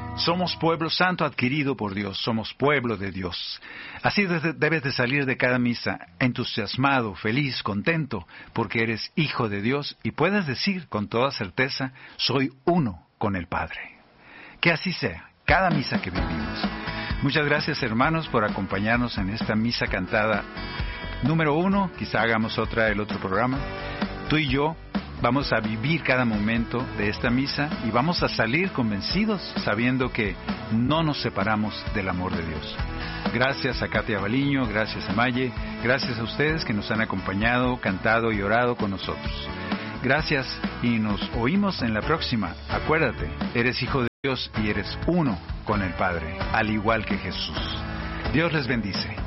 Somos pueblo santo adquirido por Dios, somos pueblo de Dios. Así debes de salir de cada misa entusiasmado, feliz, contento, porque eres hijo de Dios y puedes decir con toda certeza, soy uno con el Padre. Que así sea, cada misa que vivimos. Muchas gracias, hermanos, por acompañarnos en esta misa cantada número 1. Quizá hagamos el otro programa. Tú y yo vamos a vivir cada momento de esta misa y vamos a salir convencidos sabiendo que no nos separamos del amor de Dios. Gracias a Katia Baliño, gracias a Maye, gracias a ustedes que nos han acompañado, cantado y orado con nosotros. Gracias y nos oímos en la próxima. Acuérdate, eres hijo de Dios y eres uno con el Padre, al igual que Jesús. Dios les bendice.